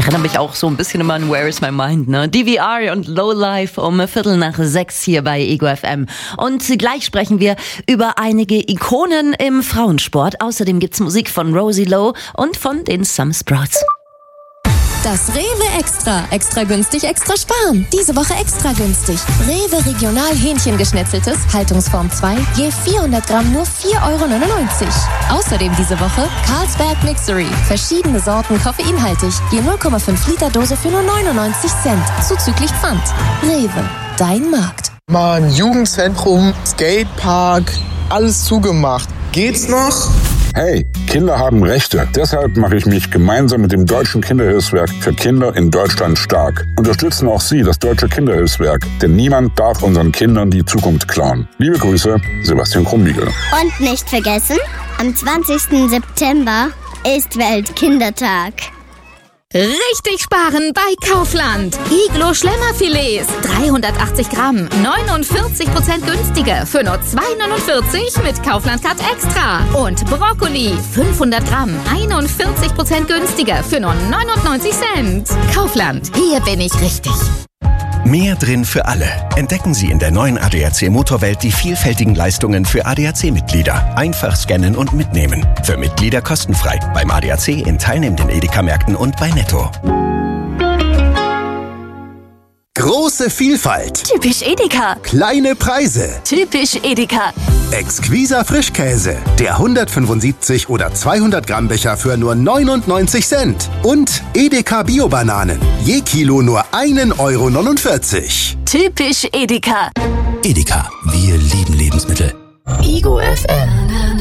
erinnere mich auch so ein bisschen immer an Where is my mind, ne? DVR und Lowlife um 5:45 hier bei Ego FM. Und gleich sprechen wir über einige Ikonen im Frauensport. Außerdem gibt's Musik von Rosie Lowe und von den Some Sprouts. Das Rewe Extra. Extra günstig, extra sparen. Diese Woche extra günstig. Rewe Regional Hähnchengeschnetzeltes, Haltungsform 2, je 400 Gramm nur 4,99 €. Außerdem diese Woche Carlsberg Mixery. Verschiedene Sorten koffeinhaltig. Je 0,5 Liter Dose für nur 99 Cent. Zuzüglich Pfand. Rewe, dein Markt. Mann, Jugendzentrum, Skatepark, alles zugemacht. Geht's noch? Hey, Kinder haben Rechte. Deshalb mache ich mich gemeinsam mit dem Deutschen Kinderhilfswerk für Kinder in Deutschland stark. Unterstützen auch Sie das Deutsche Kinderhilfswerk, denn niemand darf unseren Kindern die Zukunft klauen. Liebe Grüße, Sebastian Krumbiegel. Und nicht vergessen, am 20. September ist Weltkindertag. Richtig sparen bei Kaufland. Iglo Schlemmerfilets, 380 Gramm, 49% günstiger für nur 2,49 mit Kaufland Card Extra. Und Brokkoli, 500 Gramm, 41% günstiger für nur 99 Cent. Kaufland, hier bin ich richtig. Mehr drin für alle. Entdecken Sie in der neuen ADAC Motorwelt die vielfältigen Leistungen für ADAC-Mitglieder. Einfach scannen und mitnehmen. Für Mitglieder kostenfrei. Beim ADAC in teilnehmenden Edeka-Märkten und bei Netto. Große Vielfalt. Typisch Edeka. Kleine Preise. Typisch Edeka. Exquiser Frischkäse. Der 175 oder 200 Gramm Becher für nur 99 Cent. Und Edeka Bio-Bananen. Je Kilo nur 1,49 €. Typisch Edeka. Edeka. Wir lieben Lebensmittel. Ego FM.